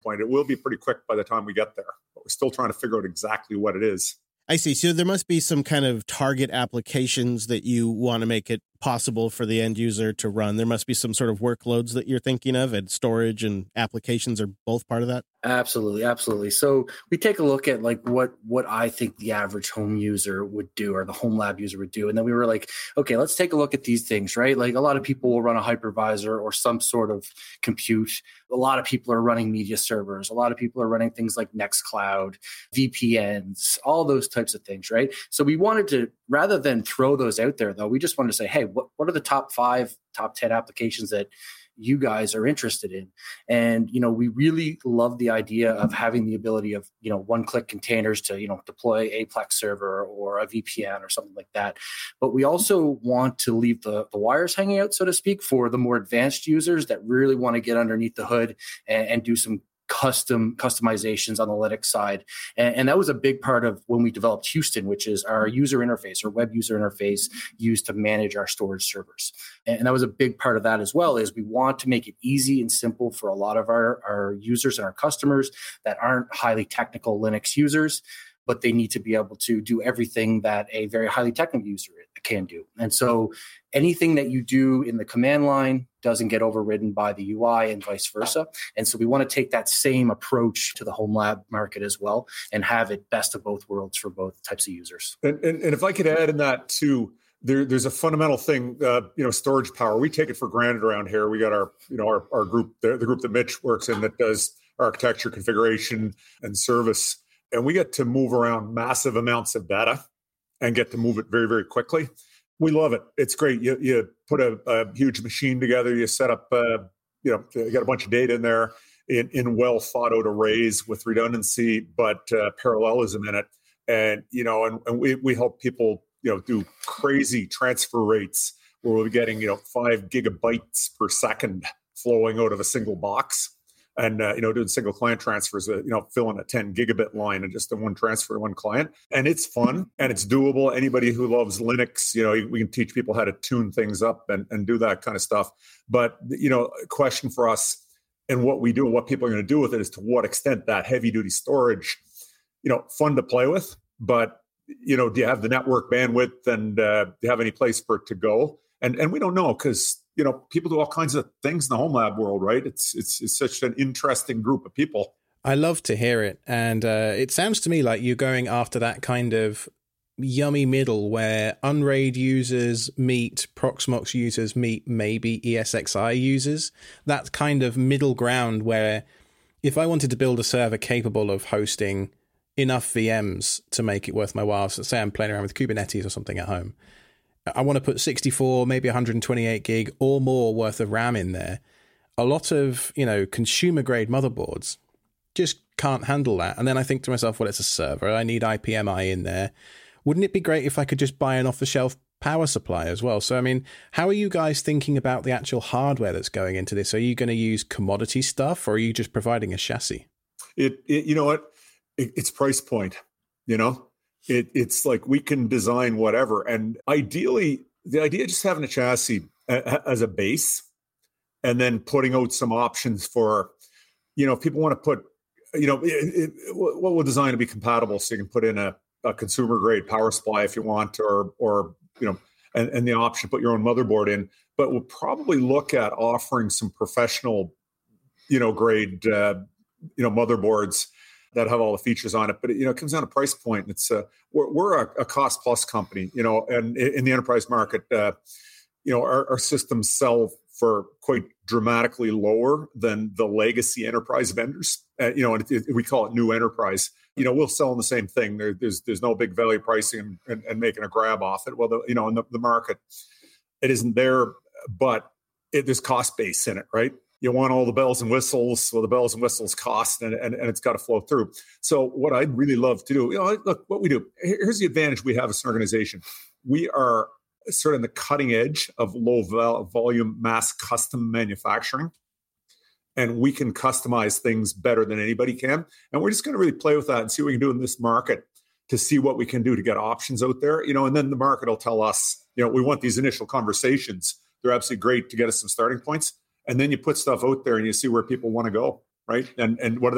point. It will be pretty quick by the time we get there, but we're still trying to figure out exactly what it is. I see. So there must be some kind of target applications that you want to make it possible for the end user to run. There must be some sort of workloads that you're thinking of, and storage and applications are both part of that. Absolutely. Absolutely. So we take a look at like what I think the average home user would do, or the home lab user would do. And then we were like, okay, let's take a look at these things, right? Like a lot of people will run a hypervisor or some sort of compute. A lot of people are running media servers. A lot of people are running things like Nextcloud, VPNs, all those types of things, right? So we wanted to, rather than throw those out there though, we just wanted to say, hey, what are the top 5, top 10 applications that you guys are interested in? And, we really love the idea of having the ability of, one-click containers to, deploy a Plex server or a VPN or something like that. But we also want to leave the wires hanging out, so to speak, for the more advanced users that really want to get underneath the hood and do some customizations on the Linux side. And that was a big part of when we developed Houston, which is our user interface or web user interface used to manage our storage servers. And that was a big part of that as well, is we want to make it easy and simple for a lot of our users and our customers that aren't highly technical Linux users, but they need to be able to do everything that a very highly technical user can do. And so anything that you do in the command line doesn't get overridden by the UI and vice versa. And so we want to take that same approach to the home lab market as well and have it best of both worlds for both types of users. And if I could add in that too, there's a fundamental thing, storage power. We take it for granted around here. We got our group, the group that Mitch works in, that does architecture, configuration, and service. And we get to move around massive amounts of data and get to move it very, very quickly. We love it. It's great. You put a huge machine together. You set up, you got a bunch of data in there in well thought out arrays with redundancy, but parallelism in it. And, and we help people, do crazy transfer rates where we're getting, 5 gigabytes per second flowing out of a single box. And, doing single client transfers, filling a 10 gigabit line and just one transfer to one client. And it's fun and it's doable. Anybody who loves Linux, we can teach people how to tune things up and do that kind of stuff. But, a question for us and what we do and what people are going to do with it is to what extent that heavy duty storage, fun to play with, but, do you have the network bandwidth and do you have any place for it to go? And we don't know because, people do all kinds of things in the home lab world, right? It's such an interesting group of people. I love to hear it. And it sounds to me like you're going after that kind of yummy middle where Unraid users meet Proxmox users meet maybe ESXi users. That kind of middle ground where if I wanted to build a server capable of hosting enough VMs to make it worth my while, so say I'm playing around with Kubernetes or something at home, I want to put 64, maybe 128 gig or more worth of RAM in there. A lot of, consumer grade motherboards just can't handle that. And then I think to myself, well, it's a server. I need IPMI in there. Wouldn't it be great if I could just buy an off-the-shelf power supply as well? So, how are you guys thinking about the actual hardware that's going into this? Are you going to use commodity stuff or are you just providing a chassis? You know what? It's price point, It's like we can design whatever. And ideally, the idea of just having a chassis as a base and then putting out some options for, if people want to put, what we'll design to be compatible so you can put in a consumer grade power supply if you want, or and the option to put your own motherboard in. But we'll probably look at offering some professional, grade, motherboards that have all the features on it, but it comes down to price point. It's we're a cost plus company, and in the enterprise market, our systems sell for quite dramatically lower than the legacy enterprise vendors. And we call it new enterprise. We'll sell in the same thing. There's no big value pricing and making a grab off it. Well, in the market, it isn't there, but there's cost base in it, right? You want all the bells and whistles. Well, the bells and whistles cost, and it's got to flow through. So what I'd really love to do, look, what we do, here's the advantage we have as an organization. We are sort of in the cutting edge of low volume mass custom manufacturing. And we can customize things better than anybody can. And we're just going to really play with that and see what we can do in this market to see what we can do to get options out there, and then the market will tell us, we want these initial conversations. They're absolutely great to get us some starting points. And then you put stuff out there and you see where people want to go, right? And what are